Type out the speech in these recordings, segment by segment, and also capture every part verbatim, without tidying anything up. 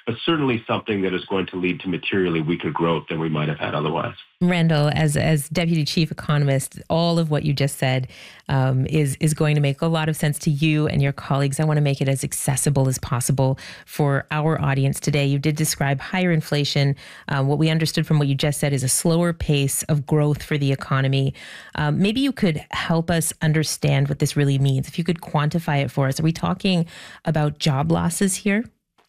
but certainly something that is going to lead to materially weaker growth than we might have had otherwise. Randall, as as Deputy Chief Economist, all of what you just said um, is is going to make a lot of sense to you and your colleagues. I want to make it as accessible as possible for our audience today. You did describe higher inflation. Um, what we understood from what you just said is a slower pace of growth for the economy. Um, maybe you could help us understand what this really means. If you could quantify it for us, are we talking about job losses here?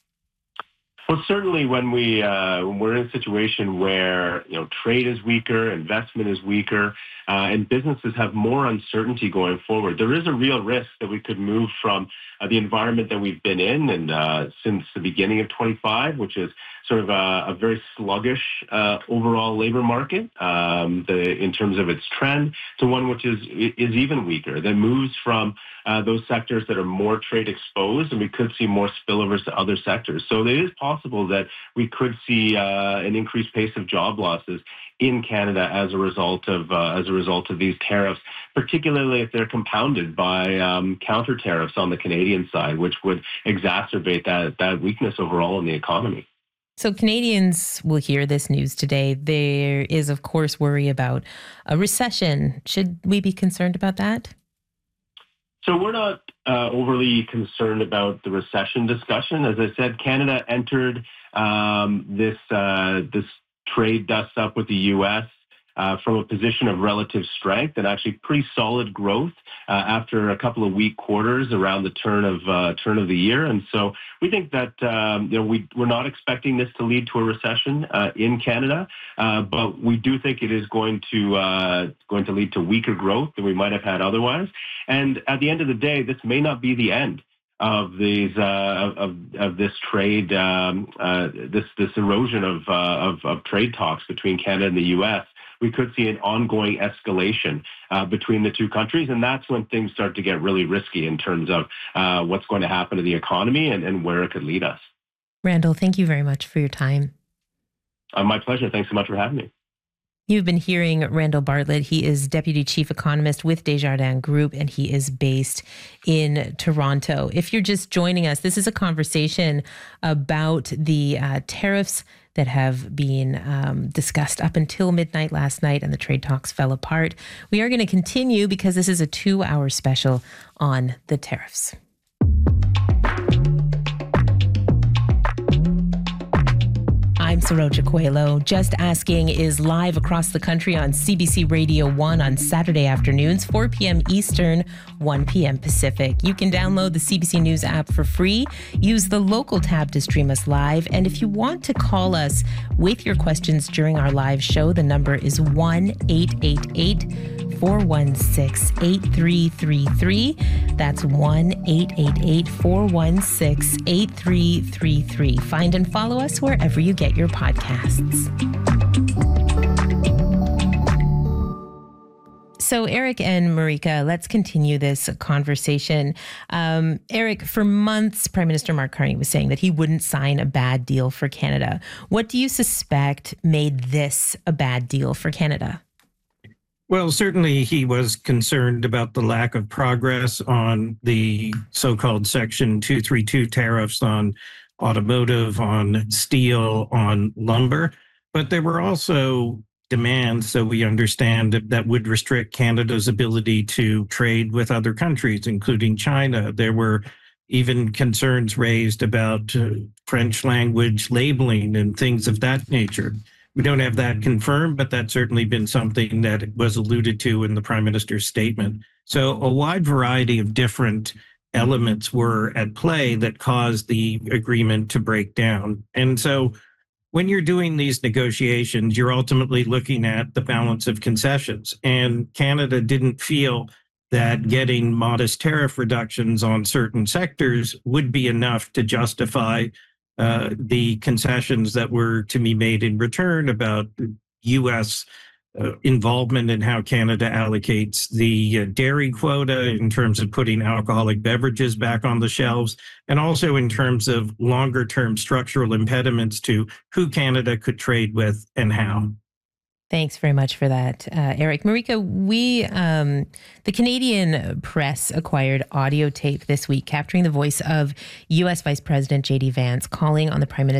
Well, certainly when we uh, when we're in a situation where you know trade is weaker, investment is weaker, uh, and businesses have more uncertainty going forward, there is a real risk that we could move from uh, the environment that we've been in and uh, since the beginning of twenty-five, which is sort of a, a very sluggish uh, overall labor market um, the, in terms of its trend, to one which is is even weaker, that moves from uh, those sectors that are more trade exposed, and we could see more spillovers to other sectors. So it is possible that we could see uh, an increased pace of job losses in Canada as a result of uh, as a result of these tariffs, particularly if they're compounded by um, counter tariffs on the Canadian side, which would exacerbate that that weakness overall in the economy. So Canadians will hear this news today. There is, of course, worry about a recession. Should we be concerned about that? So we're not uh, overly concerned about the recession discussion. As I said, Canada entered um, this uh, this trade dust up with the U S uh, from a position of relative strength and actually pretty solid growth uh, after a couple of weak quarters around the turn of uh, turn of the year. And so we think that um, you know we we're not expecting this to lead to a recession uh, in Canada, uh, but we do think it is going to uh, going to lead to weaker growth than we might have had otherwise. And at the end of the day, this may not be the end of these uh, of of this trade um, uh, this this erosion of, uh, of of trade talks between Canada and the U S. We could see an ongoing escalation uh, between the two countries, and that's when things start to get really risky in terms of uh, what's going to happen to the economy and, and where it could lead us. Randall, thank you very much for your time. Uh, my pleasure. Thanks so much for having me. You've been hearing Randall Bartlett. He is Deputy Chief Economist with Desjardins Group, and he is based in Toronto. If you're just joining us, this is a conversation about the uh, tariffs that have been um, discussed up until midnight last night, and the trade talks fell apart. We are going to continue because this is a two-hour special on the tariffs. I'm Saroja Coelho. Just Asking is live across the country on C B C Radio one on Saturday afternoons, four p.m. Eastern, one p.m. Pacific. You can download the C B C News app for free. Use the local tab to stream us live. And if you want to call us with your questions during our live show, the number is one eight eight eight, four one six, eight three three three. That's one eight eight eight, four one six, eight three three three. Find and follow us wherever you get your podcasts. So Eric and Marika, let's continue this conversation. Um, Eric, for months, Prime Minister Mark Carney was saying that he wouldn't sign a bad deal for Canada. What do you suspect made this a bad deal for Canada? Well, certainly he was concerned about the lack of progress on the so-called Section two thirty-two tariffs on automotive, on steel, on lumber. But there were also demands, so we understand, that, that would restrict Canada's ability to trade with other countries, including China. There were even concerns raised about uh, French language labeling and things of that nature. We don't have that confirmed, but that's certainly been something that was alluded to in the Prime Minister's statement. So a wide variety of different elements were at play that caused the agreement to break down. And so when you're doing these negotiations, you're ultimately looking at the balance of concessions. And Canada didn't feel that getting modest tariff reductions on certain sectors would be enough to justify uh, the concessions that were to be made in return about U S uh, involvement in how Canada allocates the uh, dairy quota, in terms of putting alcoholic beverages back on the shelves, and also in terms of longer term structural impediments to who Canada could trade with and how. Thanks very much for that, uh, Eric. Marika, we, um, the Canadian press acquired audio tape this week capturing the voice of U S Vice President J D Vance calling on the Prime Minister